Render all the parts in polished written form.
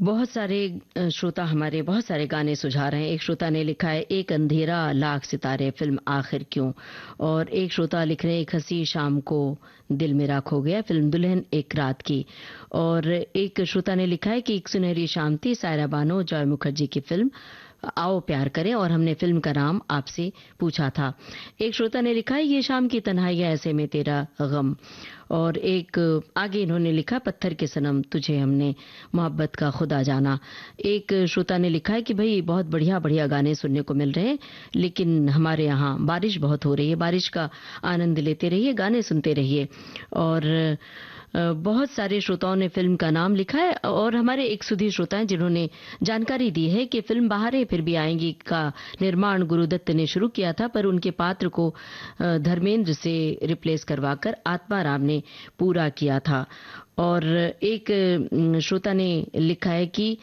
बहुत सारे श्रोता हमारे बहुत सारे गाने सुझा रहे हैं। एक श्रोता ने लिखा है एक अंधेरा लाख सितारे फिल्म आखिर क्यों, और एक श्रोता लिख रहे हैं एक हंसी शाम को दिल मेरा खो गया फिल्म दुल्हन एक रात की, और एक श्रोता ने लिखा है कि एक सुनहरी शाम थी सायरा बानो जॉय मुखर्जी की फिल्म आओ प्यार करें और हमने फिल्म का नाम आपसे पूछा था। एक श्रोता ने लिखा है ये शाम की तन्हाई ऐसे में तेरा गम, और एक आगे इन्होंने लिखा पत्थर के सनम तुझे हमने मोहब्बत का खुदा जाना। एक श्रोता ने लिखा है कि भाई बहुत बढ़िया बढ़िया गाने सुनने को मिल रहे हैं, लेकिन हमारे यहाँ बारिश बहुत हो रही है, बारिश का आनंद लेते रहिए, गाने सुनते रहिए। और बहुत सारे श्रोताओं ने फिल्म का नाम लिखा है, और हमारे एक सुधीर श्रोता हैं जिन्होंने जानकारी दी है कि फिल्म बहारें फिर भी आएंगी का निर्माण गुरुदत्त ने शुरू किया था, पर उनके पात्र को धर्मेंद्र से रिप्लेस करवाकर आत्माराम ने पूरा किया था। और एक श्रोता ने लिखा है कि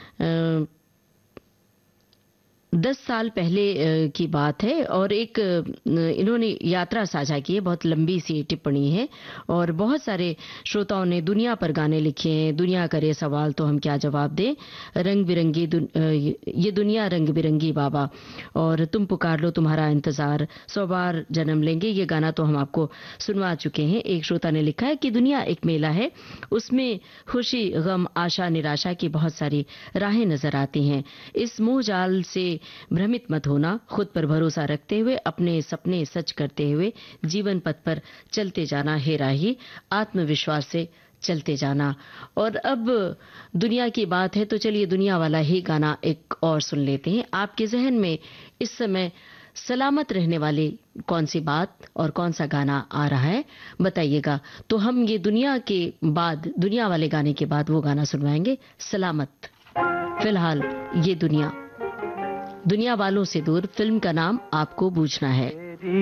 10 साल पहले की बात है, और एक इन्होंने यात्रा साझा की है, बहुत लंबी सी टिप्पणी है, और बहुत सारे श्रोताओं ने दुनिया पर गाने लिखे हैं। दुनिया करे सवाल तो हम क्या जवाब दें, रंग बिरंगी ये दुनिया रंग बिरंगी बाबा, और तुम पुकार लो तुम्हारा इंतजार, 100 बार जन्म लेंगे, ये गाना तो हम आपको सुनवा चुके हैं। एक श्रोता ने लिखा है कि दुनिया एक मेला है, उसमें खुशी गम आशा निराशा की बहुत सारी राहें नजर आती हैं। इस मोह जाल से भ्रमित मत होना, खुद पर भरोसा रखते हुए अपने सपने सच करते हुए जीवन पथ पर चलते जाना, हे राही आत्मविश्वास से चलते जाना। और अब दुनिया की बात है तो चलिए दुनिया वाला ही गाना एक और सुन लेते हैं। आपके जहन में इस समय सलामत रहने वाली कौन सी बात और कौन सा गाना आ रहा है बताइएगा, तो हम ये दुनिया के बाद, दुनिया वाले गाने के बाद वो गाना सुनवाएंगे सलामत। फिलहाल ये दुनिया वालों से दूर फिल्म का नाम आपको बूझना है।